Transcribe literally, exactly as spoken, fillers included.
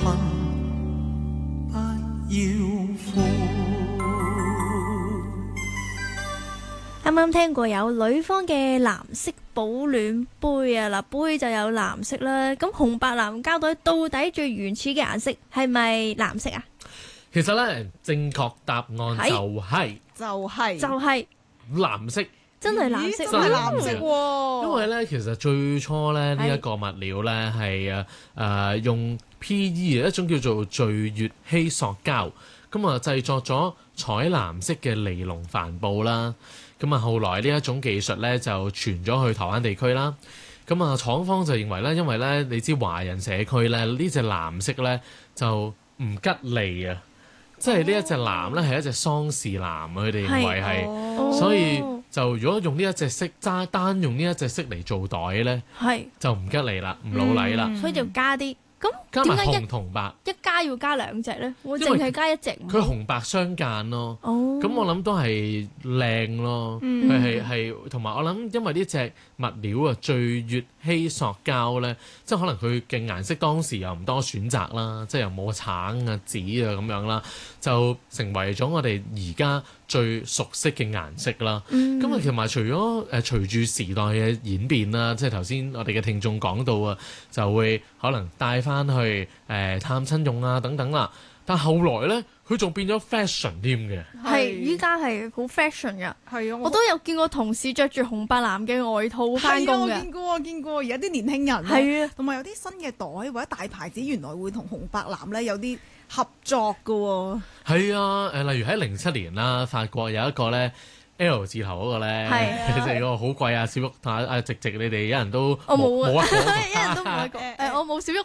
恨不要負。 啱啱聽過有女方嘅藍色保暖杯啊，嗱杯就有藍色啦。咁紅白藍膠袋到底最原始嘅顏色係咪藍色啊？ 其實咧，正確答案就係就係就係藍色。 真係藍色， 真係藍色喎。 因為咧，其實最初咧呢一個物料咧係誒誒用 P E 一種叫做聚乙烯塑膠，咁啊製作咗彩藍色嘅尼龍帆布啦。咁啊後來呢一種技術咧就傳咗去台灣地區啦。咁啊廠方就認為咧，因為咧你知華人社區咧呢隻藍色咧就唔吉利啊，即係呢一隻藍咧係一隻喪事藍啊，佢哋認為係， 哦所以就如果用呢一隻色揸單用呢一隻色嚟做袋咧， 係就唔吉利啦，唔老禮啦。 所以就加啲。咁加埋點解紅同白， 一一加要加兩隻咧？我因為淨係加一隻唔好。 佢紅白相間咯。 哦， 咁我諗都係靚咯， 嗯佢係係同埋我諗，因為呢隻物料啊，聚乙烯塑膠咧，即係可能佢嘅顏色當時又唔多選擇啦，即係又冇橙啊、紫啊咁樣啦，就成為咗我哋而家最熟悉嘅顏色啦。咁啊、嗯，同埋除咗誒、呃、隨住時代嘅演變啦，即係頭先我哋嘅聽眾講到啊，就會可能帶翻去誒、呃、探親用啊等等啦。但後來咧，佢仲變咗 fashion 添嘅。 係依家係好 fashion 噶。 係啊， 我都有見過同事着住紅白藍嘅外套翻工嘅。 係啊，我見過，我見過。而家啲年輕人係啊， 同埋有啲新嘅袋或者大牌子，原來會同紅白藍咧有啲合作㗎喎。 係啊，誒例如喺零七年啦，法國有一個咧 L 字頭嗰個咧， 係即係嗰個好貴啊！小玉同阿阿直直，你哋一人都我冇啊， 冇一個。 一人都冇一個。誒，我冇小玉